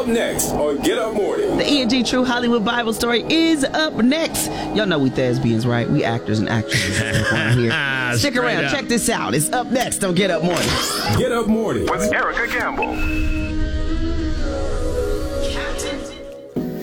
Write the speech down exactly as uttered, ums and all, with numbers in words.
next on Get Up Morning. The E and G True Hollywood Bible Story is up next. Y'all know we thespians, right? We actors and actresses around here. Stick around. Up. Check this out. It's up next on Get Up Morning. Get Up Morning with Erica Campbell.